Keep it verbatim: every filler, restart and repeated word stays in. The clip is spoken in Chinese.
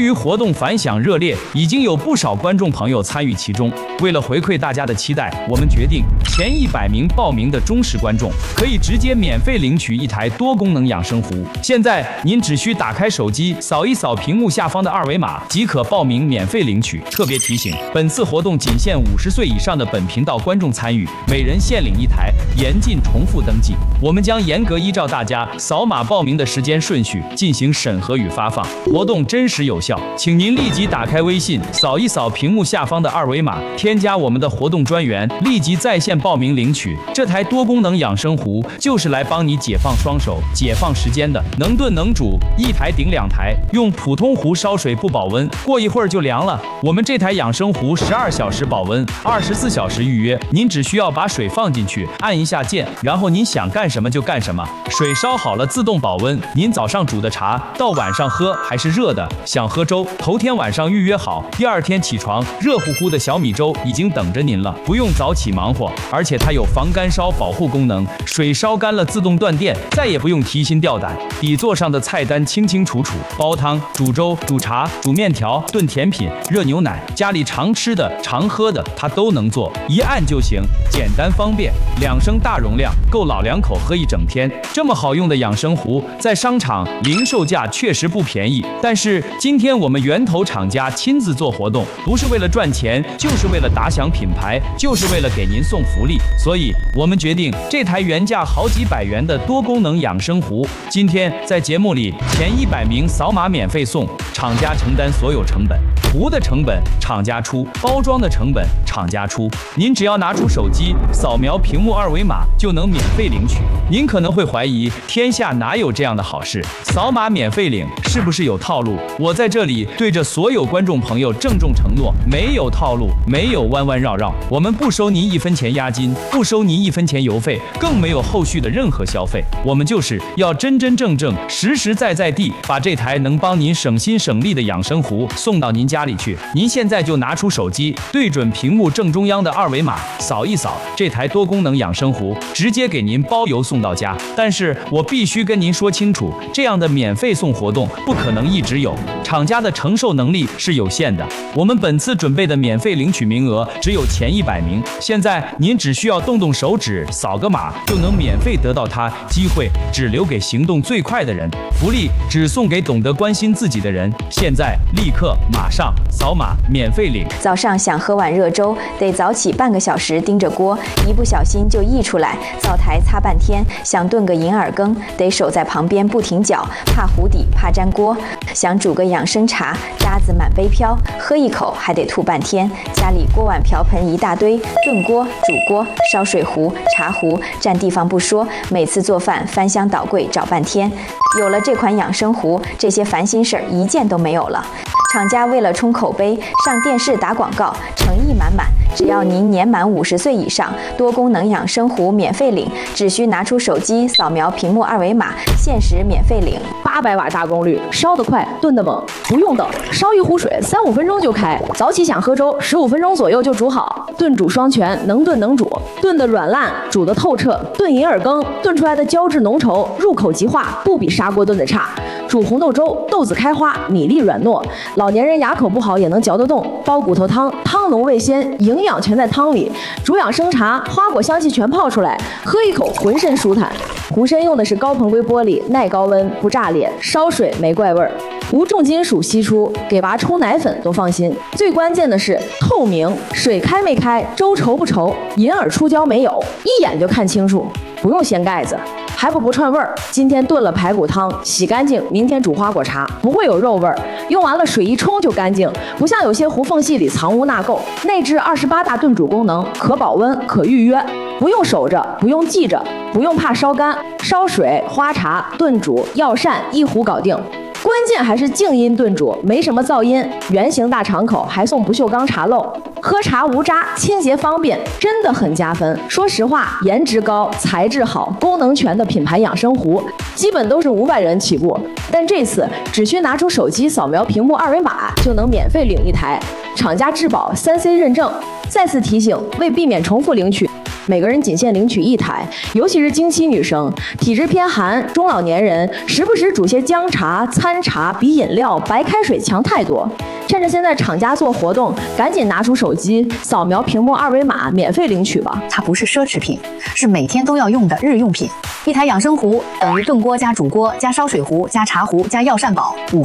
于活动反响热烈，已经有不少观众朋友参与其中。为了回馈大家的期待，我们决定前一百名报名的忠实观众可以直接免费领取一台多功能养生壶。现在您只需打开手机，扫一扫屏幕下方的二维码，即可报名免费领取。特别提醒，本次活动仅限五十岁以上的本频道观众参与，每人限领一台，严禁重复登记。我们将严格依照大家扫码报名的时间顺序进行审核与发放，活动真实有效，请您立即打开微信，扫一扫屏幕下方的二维码，添加我们的活动专员，立即在线报名领取。这台多功能养生壶就是来帮你解放双手、解放时间的，能炖能煮，一台顶两台。用普通壶烧水不保温，过一会儿就凉了。我们这台养生壶十二小时保温，二十四小时预约。您只需要把水放进去，按一下键，然后您想干什么就干什么。水烧好了自动保温，您早上煮的茶到晚上喝还是热的。想喝粥，头天晚上预约好，第二天起床，热乎乎的小米粥已经等着您了，不用早起忙活。而且它有防干烧保护功能，水烧干了自动断电，再也不用提心吊胆。底座上的菜单清清楚楚，煲汤、煮粥、煮茶、煮面条、炖甜品、热牛奶，家里常吃的、常喝的，它都能做，一按就行，简单方便。两升大容量，够老两口喝一整天。这么好用的养生壶，在商场零售价确实不便宜，但是今天我们源头厂家亲自做活动，不是为了赚钱，就是为了打响品牌，就是为了给您送福利。所以我们决定，这台原价好几百元的多功能养生壶，今天在节目里前一百名扫码免费送，厂家承担所有成本，壶的成本厂家出，包装的成本厂家出。您只要拿出手机，扫描屏幕二维码就能免费领取。您可能会怀疑，天下哪有这样的好事？扫码免费领是不是有套路？我在这里对着所有观众朋友郑重承诺，没有套路，没有弯弯绕绕，我们不收您一分钱押金，不收您一分钱邮费，更没有后续的任何消费。我们就是要真真正正、实实在在地把这台能帮您省心省力的养生壶送到您家里去。您现在就拿出手机，对准屏幕正中央的二维码，扫一扫，这台多功能养生壶直接给您包邮送到家。但是我必须跟您说清楚，这样的免费送活动不可能一直有，厂家的承受能力是有限的。我们本次准备的免费领取名额只有前一百名，现在您只需要动动手指，扫个码就能免费得到它，机会只留给行动最快的人，福利只送给懂得关心自己的人。现在立刻马上扫码免费领。 早上想喝碗热粥，得早起半个小时盯着锅，一不小心就溢出来，灶台擦半天。想炖个银耳羹，得守在旁边不停搅，怕糊底，怕粘锅。想煮个养生茶，渣子满杯飘，喝一口还得吐半天。家里锅碗瓢盆一大堆，炖锅、煮锅、烧水壶、茶壶，占地方不说，每次做饭翻箱倒柜找半天。有了这款养生壶，这些烦心事儿一件都没有了。厂家为了冲口碑，上电视打广告，诚意满满。只要您年满五十岁以上，多功能养生壶免费领，只需拿出手机扫描屏幕二维码，限时免费领。 八百瓦大功率，烧得快，炖得猛，不用等，烧一壶水三五分钟就开。早起想喝粥，十五分钟左右就煮好。炖煮双全，能炖能煮，炖得软烂，煮得透彻。炖银耳羹，炖出来的胶质浓稠，入口即化，不比砂锅炖的差。煮红豆粥，豆子开花，米粒软糯，老年人牙口不好也能嚼得动。煲骨头汤，汤浓味鲜，营养全在汤里。煮养生茶，花果香气全泡出来，喝一口浑身舒坦。壶身用的是高硼硅玻璃，耐高温，不炸裂，烧水没怪味儿，无重金属析出，给娃冲奶粉都放心。最关键的是透明，水开没开，粥稠不稠，银耳出胶没有，一眼就看清楚，不用掀盖子。还不不串味儿，今天炖了排骨汤，洗干净，明天煮花果茶，不会有肉味儿。用完了水一冲就干净，不像有些壶缝隙里藏污纳垢。内置二十八大炖煮功能，可保温，可预约，不用守着，不用记着，不用怕烧干，烧水、花茶、炖煮、药膳一壶搞定。关键还是静音炖煮，没什么噪音，圆形大敞口，还送不锈钢茶漏，喝茶无渣，清洁方便，真的很加分。说实话，颜值高、材质好、功能全的品牌养生壶，基本都是五百元起步，但这次只需拿出手机扫描屏幕二维码，就能免费领一台，厂家质保三 C 认证。再次提醒，为避免重复领取， 每个人仅限领取一台，尤其是经期女生、体质偏寒、中老年人，时不时煮些姜茶、参茶比饮料、白开水强太多。趁着现在厂家做活动，赶紧拿出手机扫描屏幕二维码，免费领取吧。 它不是奢侈品，是每天都要用的日用品。一台养生壶等于炖锅加煮锅加烧水壶加茶壶加药膳煲五